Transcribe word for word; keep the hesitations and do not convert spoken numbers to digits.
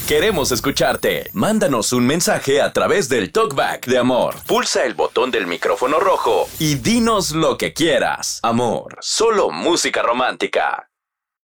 Queremos escucharte. Mándanos un mensaje a través del TalkBack de Amor. Pulsa el botón del micrófono rojo y dinos lo que quieras. Amor, solo música romántica.